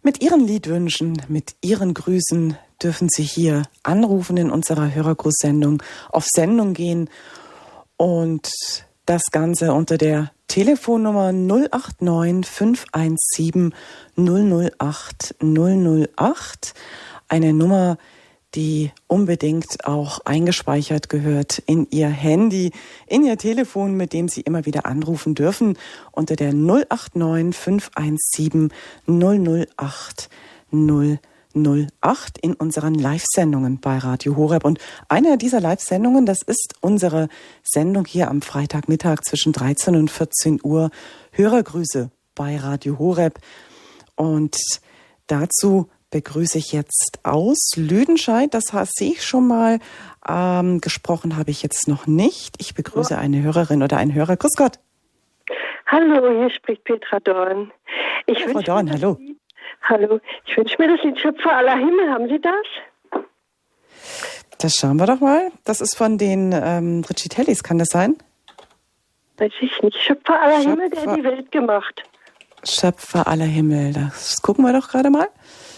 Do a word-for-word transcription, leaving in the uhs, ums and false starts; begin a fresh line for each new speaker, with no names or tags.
Mit Ihren Liedwünschen, mit Ihren Grüßen dürfen Sie hier anrufen in unserer Hörergrußsendung, auf Sendung gehen und das Ganze unter der Telefonnummer null acht neun fünf eins sieben null null acht null null acht. Eine Nummer, die unbedingt auch eingespeichert gehört in Ihr Handy, in Ihr Telefon, mit dem Sie immer wieder anrufen dürfen, unter der null acht neun fünf eins sieben null null acht null null acht in unseren Live-Sendungen bei Radio Horeb. Und eine dieser Live-Sendungen, das ist unsere Sendung hier am Freitagmittag zwischen dreizehn und vierzehn Uhr, Hörergrüße bei Radio Horeb. Und dazu begrüße ich jetzt aus Lüdenscheid, das sehe ich schon mal, ähm, gesprochen habe ich jetzt noch nicht. Ich begrüße eine Hörerin oder einen Hörer. Grüß Gott.
Hallo, hier spricht Petra Dorn. Ich
ja, Frau Dorn, hallo.
Lied, hallo, ich wünsche mir das Lied Schöpfer aller Himmel. Haben Sie das?
Das schauen wir doch mal. Das ist von den ähm, Riccitellis, kann das sein?
Weiß ich nicht. Schöpfer aller
Schöpfer,
Himmel, der hat die Welt gemacht.
Schöpfer aller Himmel, das gucken wir doch gerade mal.